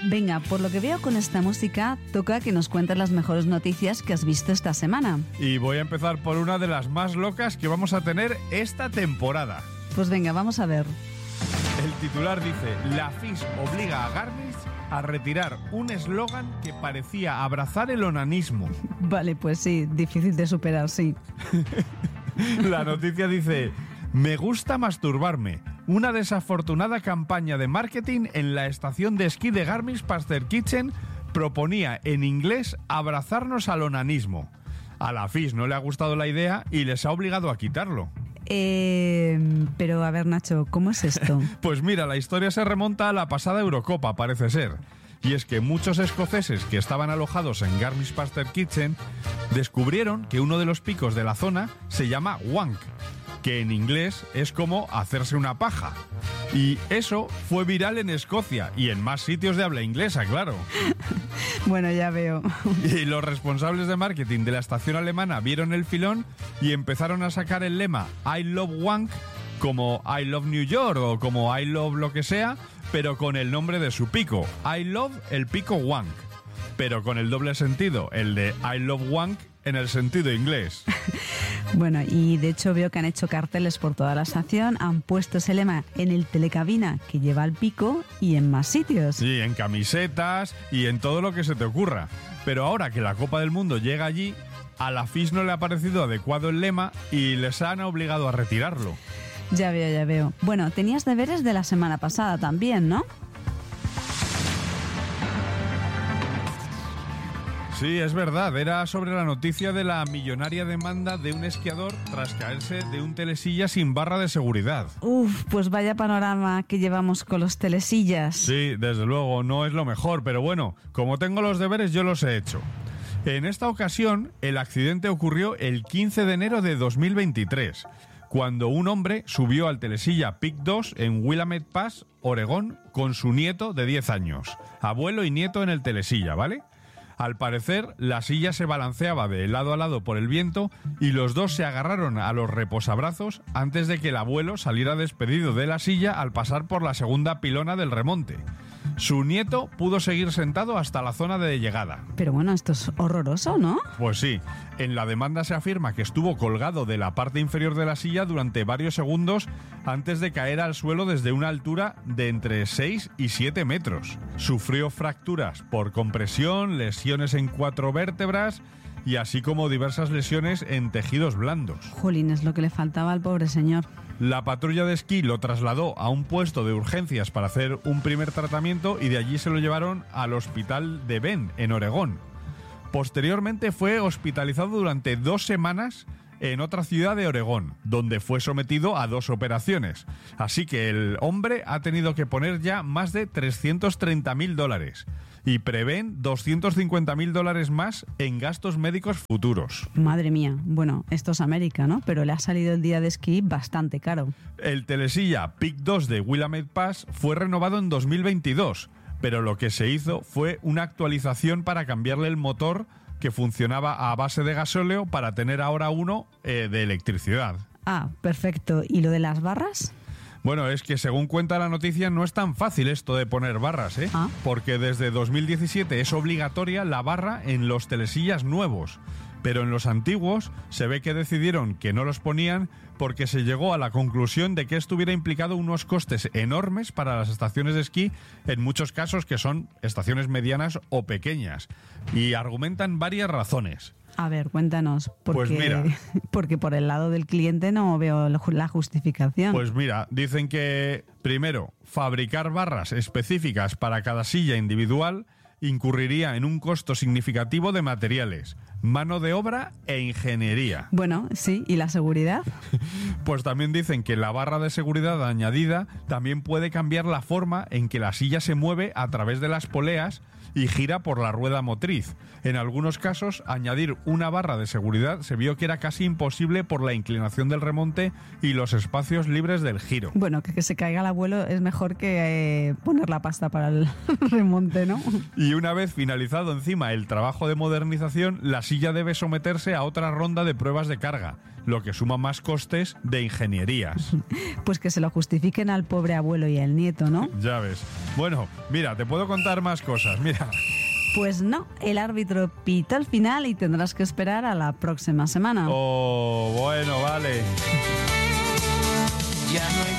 Venga, por lo que veo con esta música, toca que nos cuentes las mejores noticias que has visto esta semana. Y voy a empezar por una de las más locas que vamos a tener esta temporada. Pues venga, vamos a ver. El titular dice: la FIS obliga a Garmin a retirar un eslogan que parecía abrazar el onanismo. Vale, pues sí, difícil de superar, sí. La noticia dice: me gusta masturbarme. Una desafortunada campaña de marketing en la estación de esquí de Garmisch-Partenkirchen proponía en inglés abrazarnos al onanismo. A la FIS no le ha gustado la idea y les ha obligado a quitarlo. Pero a ver, Nacho, ¿cómo es esto? Pues mira, la historia se remonta a la pasada Eurocopa, parece ser. Y es que muchos escoceses que estaban alojados en Garmisch-Partenkirchen descubrieron que uno de los picos de la zona se llama wank, que en inglés es como hacerse una paja. Y eso fue viral en Escocia y en más sitios de habla inglesa, claro. Bueno, ya veo. Y los responsables de marketing de la estación alemana vieron el filón y empezaron a sacar el lema I love wank como I love New York o como I love lo que sea, pero con el nombre de su pico. I love el pico wank, pero con el doble sentido, el de I love wank en el sentido inglés. Bueno, y de hecho veo que han hecho carteles por toda la estación, han puesto ese lema en el telecabina que lleva el pico y en más sitios. Sí, en camisetas y en todo lo que se te ocurra. Pero ahora que la Copa del Mundo llega allí, a la FIS no le ha parecido adecuado el lema y les han obligado a retirarlo. Ya veo, ya veo. Bueno, tenías deberes de la semana pasada también, ¿no? Sí, es verdad, era sobre la noticia de la millonaria demanda de un esquiador tras caerse de un telesilla sin barra de seguridad. Uf, pues vaya panorama que llevamos con los telesillas. Sí, desde luego, no es lo mejor, pero bueno, como tengo los deberes yo los he hecho. En esta ocasión, el accidente ocurrió el 15 de enero de 2023, cuando un hombre subió al telesilla Peak 2 en Willamette Pass, Oregón, con su nieto de 10 años, abuelo y nieto en el telesilla, ¿vale? Al parecer, la silla se balanceaba de lado a lado por el viento y los dos se agarraron a los reposabrazos antes de que el abuelo saliera despedido de la silla al pasar por la segunda pilona del remonte. Su nieto pudo seguir sentado hasta la zona de llegada. Pero bueno, esto es horroroso, ¿no? Pues sí, en la demanda se afirma que estuvo colgado de la parte inferior de la silla durante varios segundos antes de caer al suelo desde una altura de entre 6 y 7 metros. Sufrió fracturas por compresión, lesiones en 4 vértebras y así como diversas lesiones en tejidos blandos. Jolín, es lo que le faltaba al pobre señor. La patrulla de esquí lo trasladó a un puesto de urgencias para hacer un primer tratamiento y de allí se lo llevaron al hospital de Bend, en Oregón. Posteriormente fue hospitalizado durante 2 semanas en otra ciudad de Oregón, donde fue sometido a 2 operaciones. Así que el hombre ha tenido que poner ya más de $330.000 y prevén $250.000 más en gastos médicos futuros. Madre mía, bueno, esto es América, ¿no? Pero le ha salido el día de esquí bastante caro. El telesilla Peak 2 de Willamette Pass fue renovado en 2022, pero lo que se hizo fue una actualización para cambiarle el motor que funcionaba a base de gasóleo para tener ahora uno de electricidad. Ah, perfecto. ¿Y lo de las barras? Bueno, es que según cuenta la noticia no es tan fácil esto de poner barras, ¿eh? Ah. Porque desde 2017 es obligatoria la barra en los telesillas nuevos, pero en los antiguos se ve que decidieron que no los ponían porque se llegó a la conclusión de que estuviera implicado unos costes enormes para las estaciones de esquí, en muchos casos que son estaciones medianas o pequeñas, y argumentan varias razones. A ver, cuéntanos, porque, Pues mira, porque por el lado del cliente no veo la justificación. Pues mira, dicen que, primero, fabricar barras específicas para cada silla individual incurriría en un costo significativo de materiales, mano de obra e ingeniería. Bueno, sí, ¿y la seguridad? Pues también dicen que la barra de seguridad añadida también puede cambiar la forma en que la silla se mueve a través de las poleas y gira por la rueda motriz. En algunos casos, añadir una barra de seguridad se vio que era casi imposible por la inclinación del remonte y los espacios libres del giro. Bueno, que se caiga el abuelo es mejor que poner la pasta para el remonte, ¿no? Y una vez finalizado encima el trabajo de modernización, la silla debe someterse a otra ronda de pruebas de carga, lo que suma más costes de ingenierías. Pues que se lo justifiquen al pobre abuelo y al nieto, ¿no? Ya ves. Bueno, mira, te puedo contar más cosas. Mira. Pues no, el árbitro pitó al final y tendrás que esperar a la próxima semana. Oh, bueno, vale. Ya no hay